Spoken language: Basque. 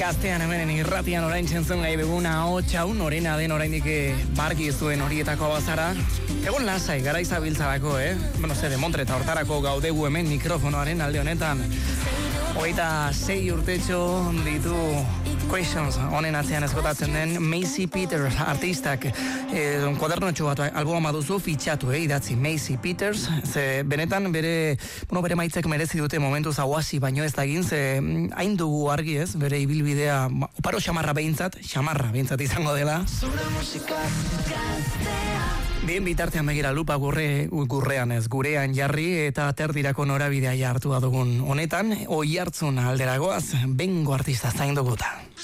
Gaztean hemen irratian orain txentzun gai duguna hotxaun, orena den oraindik bargi zuen horietako bazara. Egon lasai, garaiza biltzarako, Bueno, zer, Montre eta hortarako gaudegu hemen mikrofonoaren alde honetan. 26 urtetxo ditu Questions honen atzean eskotatzen den Macy Peters artistak kuadernotxo bat albuma duzu fitxatu, idatzi Macy Peters, ze benetan bere maitzek merezi dute momentu zauasi baino ez da egin, ze hain dugu argi ez, bere ibilbidea oparo xamarra behintzat izango dela. Bien bitartean begira lupa gurean jarri eta terdirako norabidea hartu dugun honetan, Oiartzun alderagoaz, bengo artista zain duguta.